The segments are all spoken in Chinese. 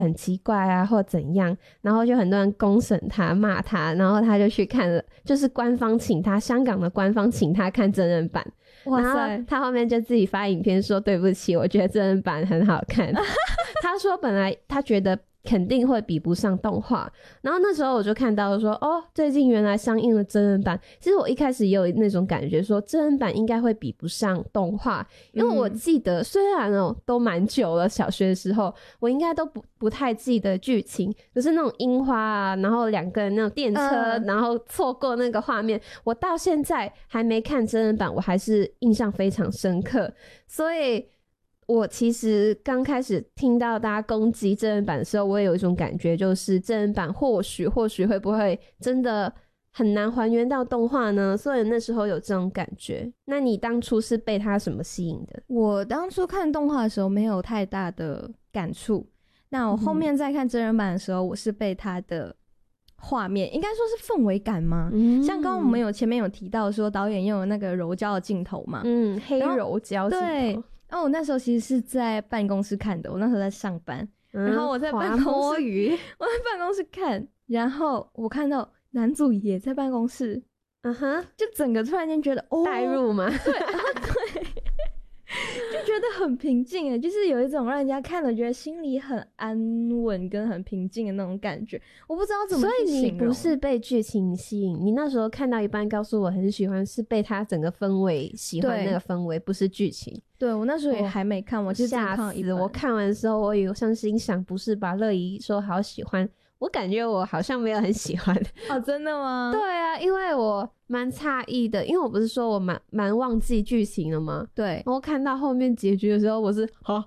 很奇怪啊或怎样，然后就很多人公审他骂他，然后他就去看了，就是官方请他，香港的官方请他看真人版。 哇塞， 然后他后面就自己发影片说对不起，我觉得真人版很好看。他说本来他觉得肯定会比不上动画，然后那时候我就看到说哦，最近原来上映了真人版。其实我一开始也有那种感觉说真人版应该会比不上动画，因为我记得虽然都蛮久了，小学的时候我应该都不太记得剧情，可是那种樱花啊，然后两个人那种电车，然后错过那个画面，我到现在还没看真人版，我还是印象非常深刻。所以我其实刚开始听到大家攻击真人版的时候，我也有一种感觉，就是真人版或许会不会真的很难还原到动画呢？所以那时候有这种感觉。那你当初是被它什么吸引的？ 我当初看动画的时候没有太大的感触，那我后面在看真人版的时候，我是被它的画面，应该说是氛围感吗？像刚刚我们前面有提到说导演用了那个柔焦的镜头嘛， 黑柔焦镜头。 对，然后我那时候其实是在办公室看的，我那时候在上班，然后我在办公室我在办公室看，然后我看到男主也在办公室，就整个突然间觉得带入吗？ 对，对，就觉得很平静耶，就是有一种让人家看了觉得心里很安稳跟很平静的那种感觉。我不知道怎么去形容。 所以你不是被剧情吸引，你那时候看到一半告诉我很喜欢，是被他整个氛围喜欢那个氛围，不是剧情。 对，我那时候也还没看，我就吓死！我看完的时候，我有像心想，不是吧？乐怡说好喜欢，我感觉我好像没有很喜欢。 哦，真的吗？ 对啊，因为我蛮诧异的，因为我不是说我蛮忘记剧情了吗？ 对， 然后看到后面结局的时候，我是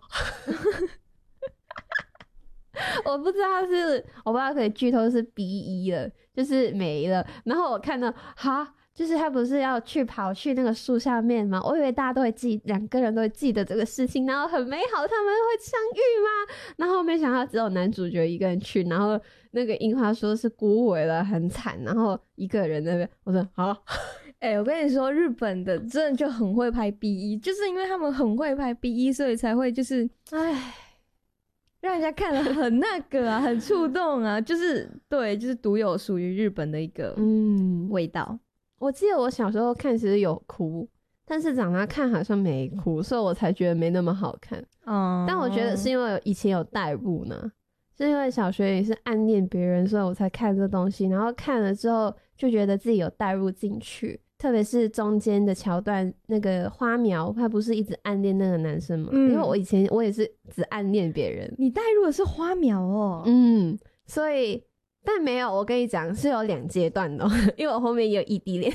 我不知道可以剧透是 B1 了，就是没了。然后我看到就是他不是要跑去那个树下面吗？我以为大家都会两个人都会记得这个事情，然后很美好，他们会相遇吗？然后没想到只有男主角一个人去，然后那个樱花说是孤萎了，很惨，然后一个人在那边，我说我跟你说，日本的真的就很会拍 B1，就是因为他们很会拍 B1，所以才会就是让人家看了很那个啊，很触动啊，就是对，就是独有属于日本的一个味道。 我记得我小时候看其实有哭，但是长大看好像没哭，所以我才觉得没那么好看。但我觉得是因为以前有代入呢，是因为小学也是暗恋别人，所以我才看这东西，然后看了之后就觉得自己有代入进去，特别是中间的桥段，那个花苗他不是一直暗恋那个男生吗？因为我以前我也是只暗恋别人。 你代入的是花苗哦。 所以但没有，我跟你讲是有2阶段的因为我后面也有异地恋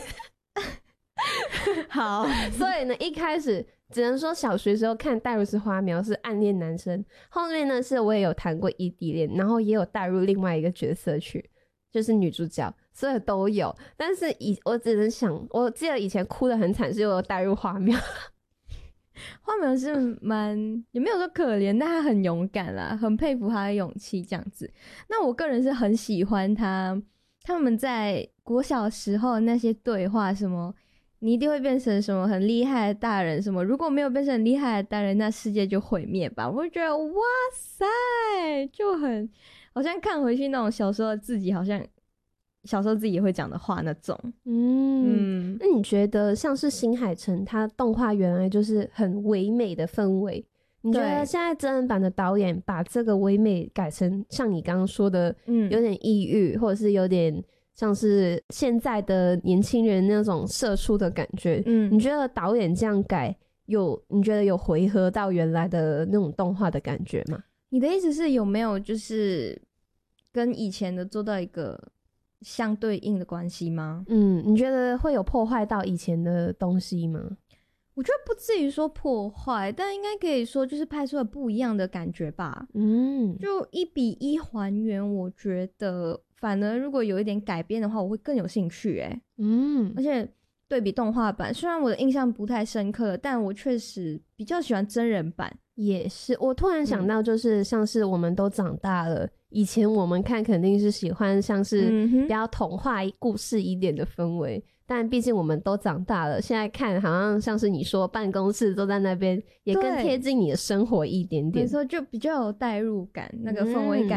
好， 所以呢一开始只能说小学时候看代入是花苗是暗恋男生，后面呢是我也有谈过异地恋，然后也有代入另外一个角色去，就是女主角，所以都有。但是我只能想，我记得以前哭得很惨是我有代入花苗花苗是也没有说可怜，但他很勇敢啦，很佩服他的勇气这样子。那我个人是很喜欢他们在国小时候那些对话，什么你一定会变成什么很厉害的大人，什么如果没有变成很厉害的大人，那世界就毁灭吧。我就觉得哇塞，就很好像看回去那种小时候自己，好像小时候自己也会讲的话那种。 那你觉得像是新海诚他动画原来就是很唯美的氛围，你觉得现在真人版的导演把这个唯美改成像你刚刚说的有点抑郁，或者是有点像是现在的年轻人那种社畜的感觉，你觉得导演这样改你觉得有回合到原来的那种动画的感觉吗？ 你的意思是有没有就是跟以前的做到一个相对应的关系吗？ 你觉得会有破坏到以前的东西吗？ 我觉得不至于说破坏，但应该可以说就是拍出了不一样的感觉吧。就1:1还原，我觉得反而如果有一点改变的话，我会更有兴趣而且对比动画版，虽然我的印象不太深刻，但我确实比较喜欢真人版。 也是，我突然想到，就是像是我们都长大了，以前我们看肯定是喜欢像是比较童话故事一点的氛围，但毕竟我们都长大了，现在看好像是你说办公室都在那边，也更贴近你的生活一点点。 没错，就比较有代入感，那个氛围感